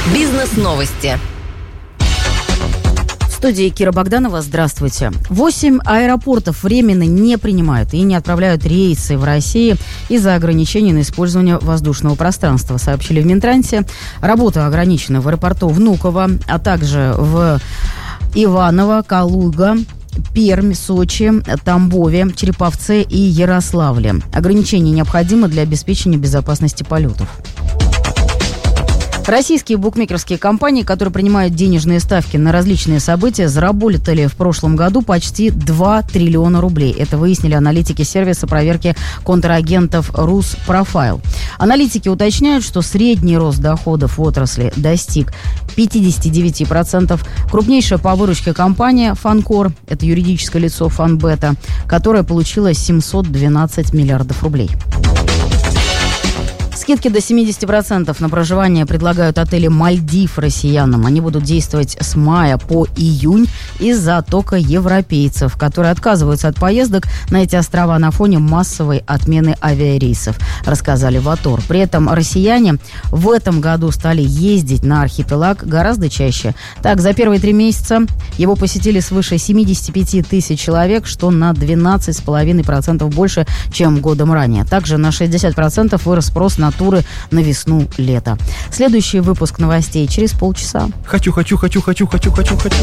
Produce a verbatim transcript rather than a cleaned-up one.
Бизнес-новости. В студии Кира Богданова. Здравствуйте. Восемь аэропортов временно не принимают и не отправляют рейсы в России из-за ограничений на использование воздушного пространства, сообщили в Минтрансе. Работа ограничена в аэропорту Внуково, а также в Иваново, Калуга, Пермь, Сочи, Тамбове, Череповце и Ярославле. Ограничения необходимы для обеспечения безопасности полетов. Российские букмекерские компании, которые принимают денежные ставки на различные события, заработали в прошлом году почти два триллиона рублей. Это выяснили аналитики сервиса проверки контрагентов Руспрофайл. Аналитики уточняют, что средний рост доходов в отрасли достиг пятьдесят девять процентов. Крупнейшая по выручке компания Фанкор, это юридическое лицо Фанбета, которая получила семьсот двенадцать миллиардов рублей. Скидки до семьдесят процентов на проживание предлагают отели «Мальдив» россиянам. Они будут действовать с мая по июнь из-за оттока европейцев, которые отказываются от поездок на эти острова на фоне массовой отмены авиарейсов, рассказали в Атор. При этом россияне в этом году стали ездить на архипелаг гораздо чаще. Так, за первые три месяца его посетили свыше семьдесят пять тысяч человек, что на двенадцать целых пять десятых процента больше, чем годом ранее. Также на шестьдесят процентов вырос спрос на туры на весну-лето. Следующий выпуск новостей через полчаса. Хочу, хочу, хочу, хочу, хочу, хочу, хочу.